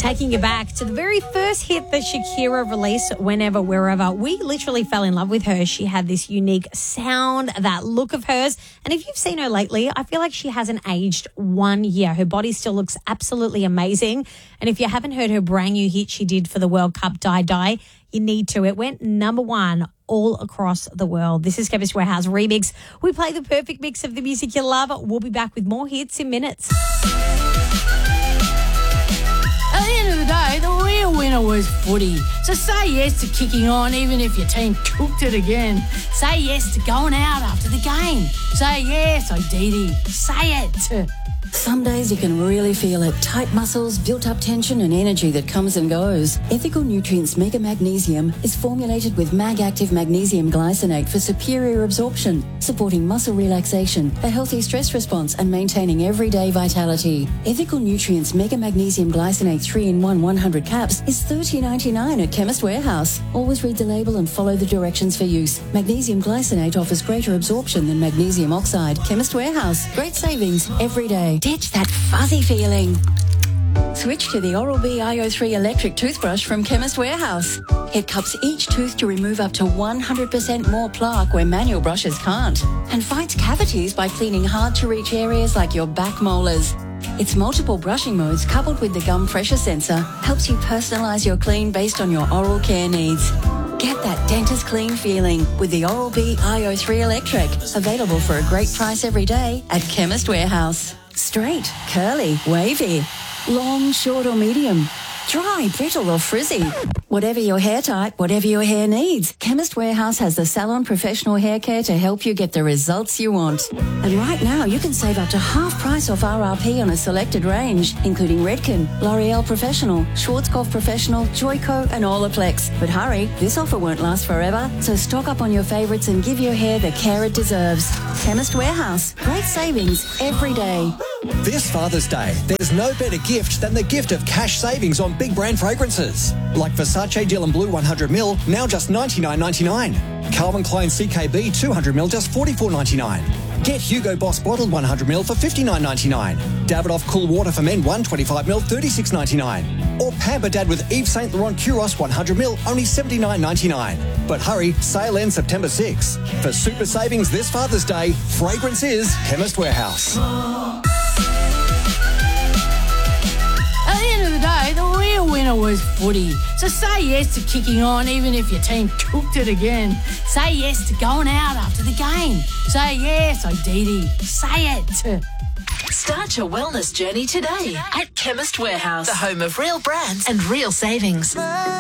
taking you back to the very first hit that Shakira released, Whenever, Wherever. We literally fell in love with her. She had this unique sound, that look of hers. And if you've seen her lately, I feel like she hasn't aged 1 year. Her body still looks absolutely amazing. And if you haven't heard her brand new hit she did for the World Cup, Die Die, you need to. It went number one all across the world. This is Chemist Warehouse Remix. We play the perfect mix of the music you love. We'll be back with more hits in minutes. At the end of the day, the real winner was footy. So say yes to kicking on even if your team cooked it again. Say yes to going out after the game. Say yes, Odidi. Say it. Some days you can really feel it. Tight muscles, built-up tension and energy that comes and goes. Ethical Nutrients Mega Magnesium is formulated with Mag-Active Magnesium Glycinate for superior absorption, supporting muscle relaxation, a healthy stress response and maintaining everyday vitality. Ethical Nutrients Mega Magnesium Glycinate 3-in-1 100 caps is $30.99 at Chemist Warehouse. Always read the label and follow the directions for use. Magnesium Glycinate offers greater absorption than magnesium oxide. Chemist Warehouse. Great savings every day. Ditch that fuzzy feeling. Switch to the Oral-B IO3 electric toothbrush from Chemist Warehouse. It cups each tooth to remove up to 100% more plaque where manual brushes can't, and fights cavities by cleaning hard-to-reach areas like your back molars. Its multiple brushing modes coupled with the gum pressure sensor helps you personalize your clean based on your oral care needs. Get that dentist clean feeling with the Oral-B IO3 Electric. Available for a great price every day at Chemist Warehouse. Straight, curly, wavy, long, short or medium, dry, brittle or frizzy. Whatever your hair type, whatever your hair needs, Chemist Warehouse has the salon professional hair care to help you get the results you want. And right now you can save up to half price off RRP on a selected range, including Redken, L'Oreal Professional, Schwarzkopf Professional, Joico and Olaplex. But hurry, this offer won't last forever, so stock up on your favourites and give your hair the care it deserves. Chemist Warehouse. Great savings every day. This Father's Day, there's no better gift than the gift of cash savings on big brand fragrances. Like Versace Dylan Blue 100ml, now just $99.99. Calvin Klein CKB 200ml, just $44.99. Get Hugo Boss Bottled 100ml for $59.99. Davidoff Cool Water for Men 125ml, $36.99. Or Pamper Dad with Yves Saint Laurent Curos 100ml, only $79.99. But hurry, sale ends September 6. For super savings this Father's Day, fragrance is Chemist Warehouse. At the end of the day, the real winner was footy. So say yes to kicking on even if your team cooked it again. Say yes to going out after the game. Say yes, Odidi. Say it. Start your wellness journey today at Chemist Warehouse, the home of real brands and real savings.